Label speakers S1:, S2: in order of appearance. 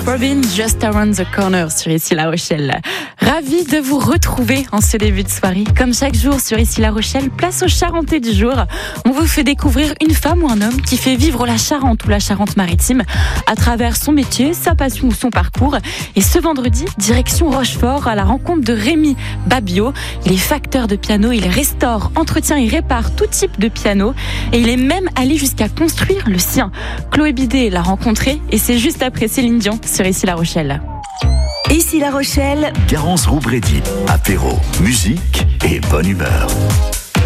S1: Robin, Just Around the Corner sur Ici La Rochelle. Ravi de vous retrouver en ce début de soirée. Comme chaque jour sur Ici La Rochelle, place au Charentais du jour. On vous fait découvrir une femme ou un homme qui fait vivre la Charente ou la Charente-Maritime à travers son métier, sa passion ou son parcours. Et ce vendredi, direction Rochefort à la rencontre de Rémi Babio. Il est facteur de piano, il restaure, entretient et répare tout type de piano. Et il est même allé jusqu'à construire le sien. Chloé Bidet l'a rencontré et c'est juste après Céline Dion sur Ici La Rochelle.
S2: Ici La Rochelle,
S3: Garance Roubredi, apéro, musique et bonne humeur.